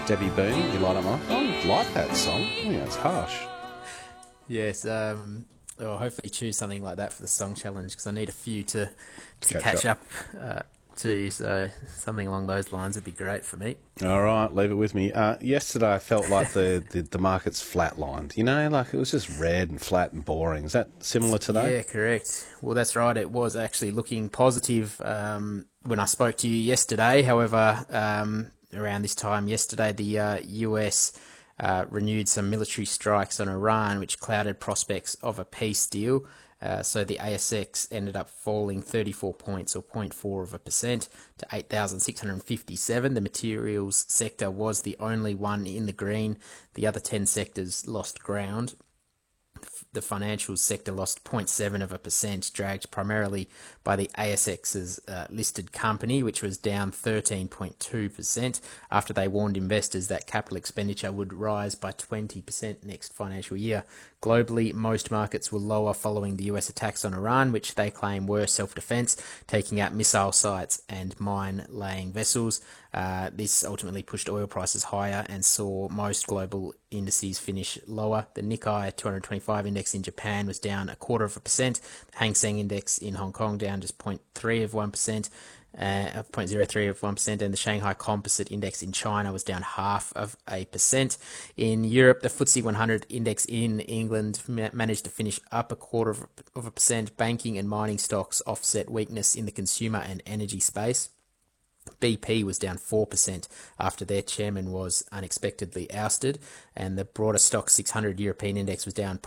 Debbie Boone, You Light Up My Life. I like that song. Yeah, it's harsh. Yes, hopefully choose something like that for the song challenge because I need a few to Catch catch up. up to. So something along those lines would be great for me. All right, leave it with me. Yesterday I felt like the market's flatlined. You know, like it was just red and flat and boring. Is that similar today? Yeah, correct. Well, that's right. It was actually looking positive when I spoke to you yesterday. However, around this time yesterday, the US renewed some military strikes on Iran, which clouded prospects of a peace deal. So the ASX ended up falling 34 points or 0.4% to 8,657. The materials sector was the only one in the green. The other 10 sectors lost ground. The financial sector lost 0.7%, dragged primarily by the ASX's listed company, which was down 13.2% after they warned investors that capital expenditure would rise by 20% next financial year. Globally, most markets were lower following the US attacks on Iran, which they claim were self-defense, taking out missile sites and mine-laying vessels. This ultimately pushed oil prices higher and saw most global indices finish lower. The Nikkei 225 index in Japan was down 0.25%. The Hang Seng index in Hong Kong down just 0.03%, and the Shanghai Composite Index in China was down 0.5%. In Europe, the FTSE 100 index in England managed to finish up 0.25%. Banking and mining stocks offset weakness in the consumer and energy space. BP was down 4% after their chairman was unexpectedly ousted, and the broader stock 600 European index was down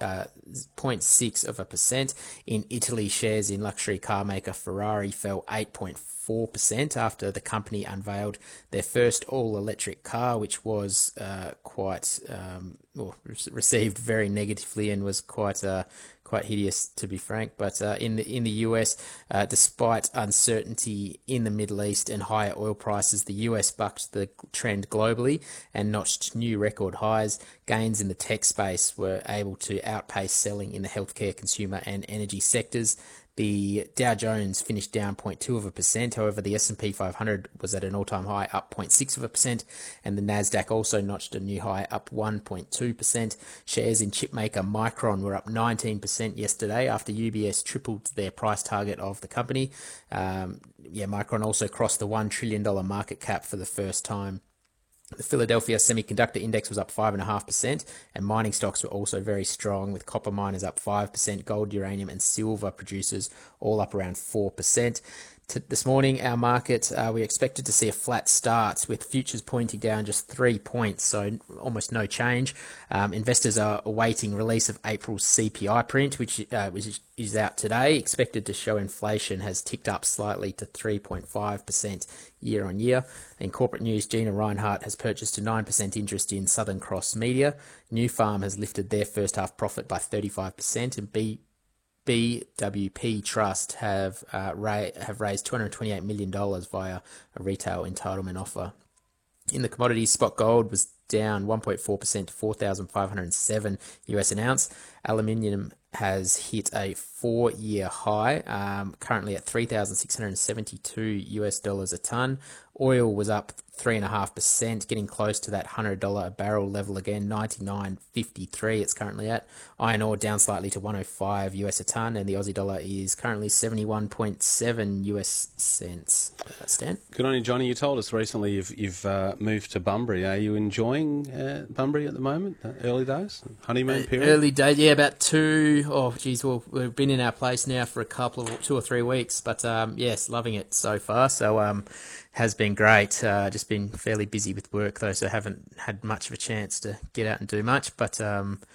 0.6%. In Italy, shares in luxury car maker Ferrari fell 8.4% after the company unveiled their first all-electric car, which was received very negatively and was quite hideous, to be frank. But in the US, despite uncertainty in the Middle East and higher oil prices, the US bucked the trend globally and notched new record highs. Gains in the tech space were able to outpace selling in the healthcare, consumer, and energy sectors. The Dow Jones finished down 0.2%. However, the S&P 500 was at an all-time high, up 0.6%, and the Nasdaq also notched a new high, up 1.2%. Shares in chipmaker Micron were up 19% yesterday after UBS tripled their price target of the company. Micron also crossed the $1 trillion market cap for the first time. The Philadelphia Semiconductor Index was up 5.5%, and mining stocks were also very strong, with copper miners up 5%, gold, uranium, and silver producers all up around 4%. This morning, our market, we expected to see a flat start with futures pointing down just 3 points, so almost no change. Investors are awaiting release of April's CPI print, which is out today. Expected to show inflation has ticked up slightly to 3.5% year on year. In corporate news, Gina Rinehart has purchased a 9% interest in Southern Cross Media. New Farm has lifted their first half profit by 35%, and BWP Trust have raised $228 million via a retail entitlement offer. In the commodities, spot gold was down 1.4% to 4,507 US an ounce. Aluminium has hit a 4-year high, currently at 3,672 US dollars a ton. Oil was up 3.5%, getting close to that $100 a barrel level again, 99.53 it's currently at. Iron ore down slightly to 105 US a ton, and the Aussie dollar is currently 71.7 US cents. Stan? Good on you, Johnny. You told us recently you've moved to Bunbury. Are you enjoying Bunbury at the moment? Early days? Honeymoon period? Early days, yeah, about two. Oh, geez, well, we've been in our place now for 2 or 3 weeks, but yes, loving it so far. So has been great. Just been fairly busy with work though, so haven't had much of a chance to get out and do much. But